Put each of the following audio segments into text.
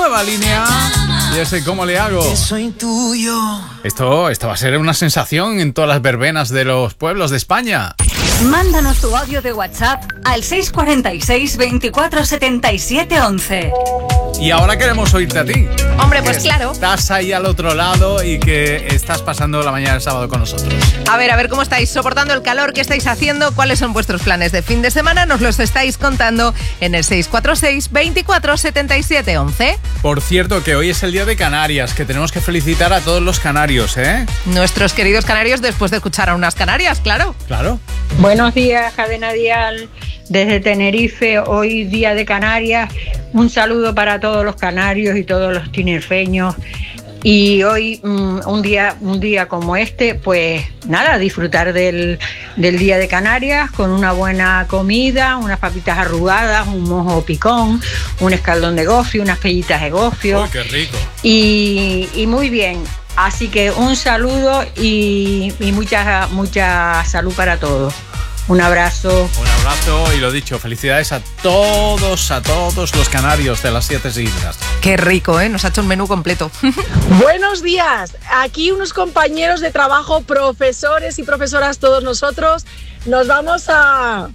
nueva línea. Y ese ¿cómo le hago? Soy tuyo. Esto va a ser una sensación en todas las verbenas de los pueblos de España. Mándanos tu audio de WhatsApp al 646 24 77 11. Y ahora queremos oírte a ti. Hombre, pues claro. Estás ahí al otro lado y que estás pasando la mañana del sábado con nosotros. A ver cómo estáis soportando el calor, qué estáis haciendo, cuáles son vuestros planes de fin de semana. Nos los estáis contando en el 646 24 77 11. Por cierto, que hoy es el día de Canarias, que tenemos que felicitar a todos los canarios, ¿eh? Nuestros queridos canarios después de escuchar a unas Canarias, claro. Claro. Buenos días, Cadena Dial, desde Tenerife, hoy día de Canarias. Un saludo para todos los canarios y todos los tinerfeños. Y hoy, un día como este, pues nada, disfrutar del día de Canarias con una buena comida, unas papitas arrugadas, un mojo picón, un escaldón de gofio, unas pellitas de gofio. ¡Uy, qué rico! Y muy bien. Así que un saludo y mucha salud para todos. Un abrazo. Un abrazo y lo dicho, felicidades a todos los canarios de las 7 islas. Qué rico, ¿eh? Nos ha hecho un menú completo. Buenos días. Aquí unos compañeros de trabajo, profesores y profesoras, todos nosotros, nos vamos a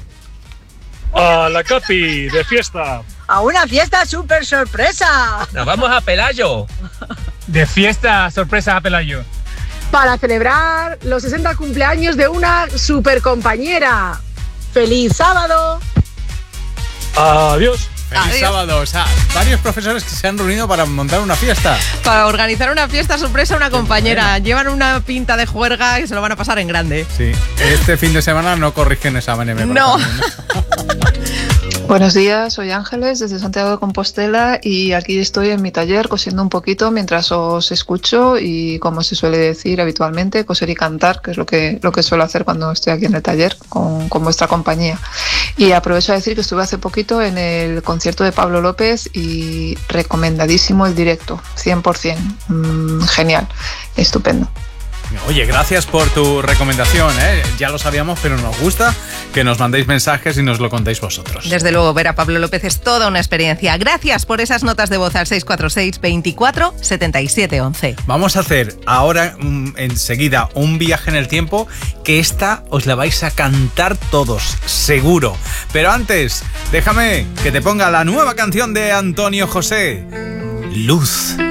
la Capi, de fiesta. A una fiesta súper sorpresa. Nos vamos a Pelayo. De fiesta sorpresa a Pelayo. para celebrar los 60 cumpleaños de una super compañera. ¡Feliz sábado! Adiós. Feliz sábado. O sea, varios profesores que se han reunido para montar una fiesta. Para organizar una fiesta sorpresa a una compañera. Bueno. Llevan una pinta de juerga y se lo van a pasar en grande. Sí. Este fin de semana no corrigen exámenes. No. Buenos días, soy Ángeles desde Santiago de Compostela y aquí estoy en mi taller cosiendo un poquito mientras os escucho y, como se suele decir habitualmente, coser y cantar, que es lo que suelo hacer cuando estoy aquí en el taller con vuestra compañía. Y aprovecho a decir que estuve hace poquito en el concierto de Pablo López y recomendadísimo el directo, 100%. Genial, estupendo. Oye, gracias por tu recomendación, ¿eh? Ya lo sabíamos, pero nos gusta que nos mandéis mensajes y nos lo contéis vosotros. Desde luego, ver a Pablo López es toda una experiencia. Gracias por esas notas de voz al 646 24 77 11. Vamos a hacer ahora enseguida un viaje en el tiempo que esta os la vais a cantar todos, seguro. Pero antes, déjame que te ponga la nueva canción de Antonio José, Luz.